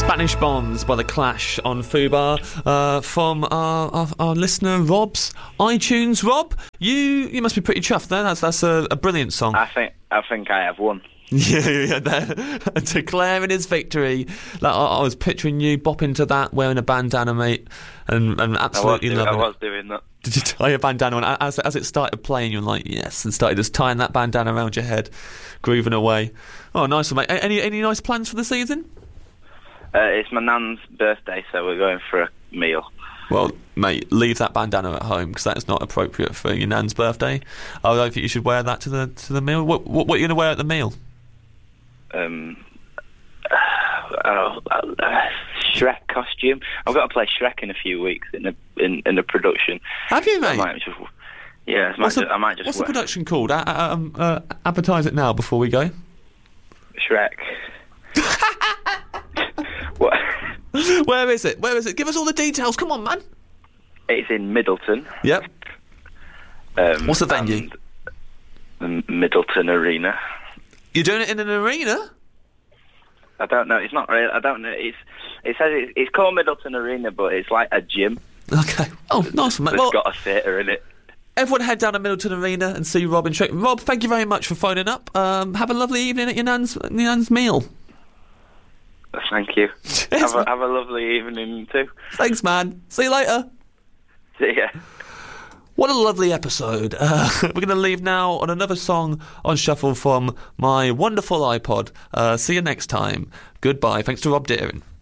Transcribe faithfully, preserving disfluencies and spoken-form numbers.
Spanish Bombs by The Clash on Fubar, uh, from our, our, our listener Rob's iTunes. Rob, you you must be pretty chuffed there. That's that's a, a brilliant song. I think I think I have won. Yeah, yeah, yeah. Declaring his victory. Like, I, I was picturing you bopping to that, wearing a bandana, mate, and, and absolutely I was, loving I was it. doing that. Did you tie your bandana on? As, as it started playing, you were like, yes, and started just tying that bandana around your head, grooving away. Oh, nice one, mate. Any, any nice plans for the season? Uh, it's my nan's birthday, so we're going for a meal. Well, mate, leave that bandana at home, because that's not appropriate for your nan's birthday. I don't think you should wear that to the to the meal. What, what, what are you going to wear at the meal? Um, uh, uh, Shrek costume. I've got to play Shrek in a few weeks in a in, in a production. Have you, mate? I might just, yeah, I might, what's just, the, I might just. What's wear. the production called? Uh, um, uh, advertise it now before we go. Shrek. What? Where is it? Where is it? Give us all the details. Come on, man. It's in Middleton. Yep. Um, What's the venue? The Middleton Arena. You're doing it in an arena? I don't know. It's not really. I don't know. It's it says it's, it's called Middleton Arena, but it's like a gym. Okay. Oh, nice, mate. It's Well, got a theatre in it. everyone head down to Middleton Arena and see Rob and Shrek. Rob, thank you very much for phoning up. Um, have a lovely evening at your nan's, your nan's meal. Thank you. Cheers, have, a, man. have a lovely evening too. Thanks, man. See you later. See ya. What a lovely episode. Uh, we're going to leave now on another song on Shuffle from my wonderful iPod. Uh, see you next time. Goodbye. Thanks to Rob Deering.